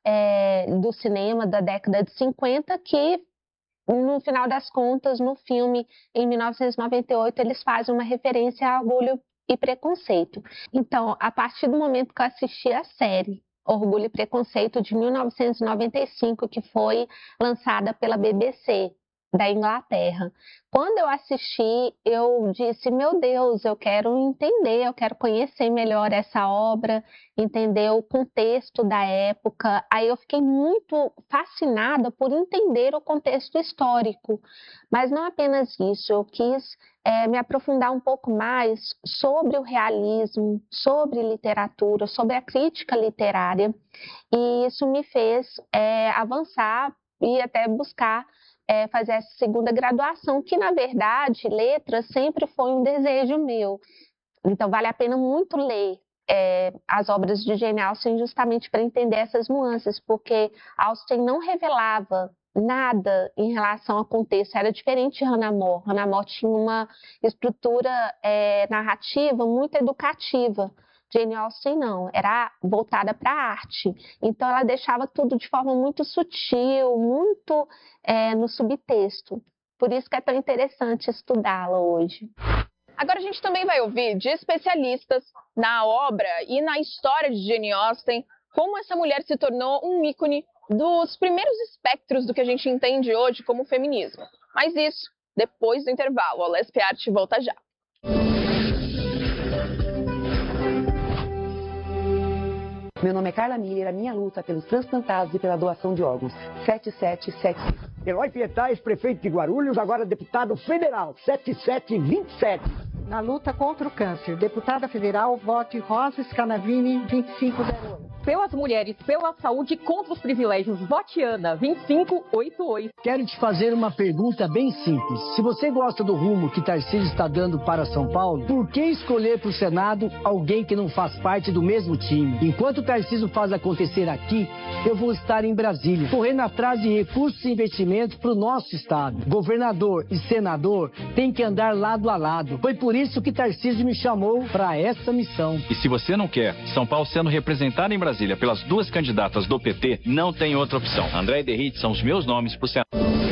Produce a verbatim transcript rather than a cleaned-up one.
é, do cinema da década de cinquenta que, no final das contas, no filme, em mil novecentos e noventa e oito, eles fazem uma referência a Orgulho e Preconceito. Então, a partir do momento que eu assisti a série Orgulho e Preconceito de mil novecentos e noventa e cinco, que foi lançada pela B B C da Inglaterra. Quando eu assisti, eu disse, meu Deus, eu quero entender, eu quero conhecer melhor essa obra, entender o contexto da época. Aí eu fiquei muito fascinada por entender o contexto histórico. Mas não apenas isso, eu quis é, me aprofundar um pouco mais sobre o realismo, sobre literatura, sobre a crítica literária. E isso me fez é, avançar e até buscar É, fazer essa segunda graduação, que na verdade, letras sempre foi um desejo meu. Então vale a pena muito ler é, as obras de Jane Austen justamente para entender essas nuances, porque Austen não revelava nada em relação ao contexto, era diferente de Hannah More. Hannah More tinha uma estrutura é, narrativa muito educativa. Jane Austen não, era voltada para a arte. Então, ela deixava tudo de forma muito sutil, muito é, no subtexto. Por isso que é tão interessante estudá-la hoje. Agora a gente também vai ouvir de especialistas na obra e na história de Jane Austen, como essa mulher se tornou um ícone dos primeiros espectros do que a gente entende hoje como feminismo. Mas isso depois do intervalo. O Lesp Arte volta já. Meu nome é Carla Miller, a minha luta pelos transplantados e pela doação de órgãos. sete sete sete cinco. Eloy Pietaz, prefeito de Guarulhos, agora deputado federal. sete sete dois sete. Na luta contra o câncer, deputada federal, vote Rosa Scanavini, vinte e cinco zero oito. Pelas mulheres, pela saúde, contra os privilégios, vote Ana, vinte e cinco oitenta e oito. Quero te fazer uma pergunta bem simples. Se você gosta do rumo que Tarcísio está dando para São Paulo, por que escolher para o Senado alguém que não faz parte do mesmo time? Enquanto o Tarcísio faz acontecer aqui, eu vou estar em Brasília, correndo atrás de recursos e investimentos para o nosso estado. Governador e senador têm que andar lado a lado. Foi por isso que Tarcísio me chamou para essa missão. E se você não quer São Paulo sendo representada em Brasília pelas duas candidatas do P T, não tem outra opção. André e Derrite são os meus nomes para o Senado.